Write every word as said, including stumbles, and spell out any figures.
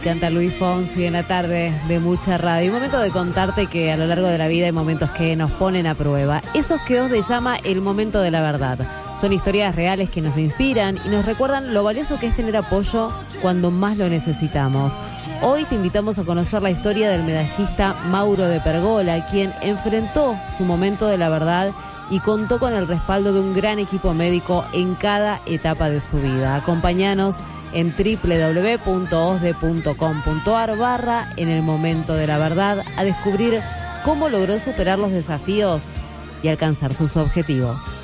Canta Luis Fonsi en la tarde de Mucha Radio. Un momento de contarte que a lo largo de la vida hay momentos que nos ponen a prueba. Esos que Osde llama el momento de la verdad. Son historias reales que nos inspiran y nos recuerdan lo valioso que es tener apoyo cuando más lo necesitamos. Hoy te invitamos a conocer la historia del medallista Mauro de Pergola, quien enfrentó su momento de la verdad y contó con el respaldo de un gran equipo médico en cada etapa de su vida. Acompáñanos en doble u doble u doble u punto osde punto com punto ar barra en el momento de la verdad a descubrir cómo logró superar los desafíos y alcanzar sus objetivos.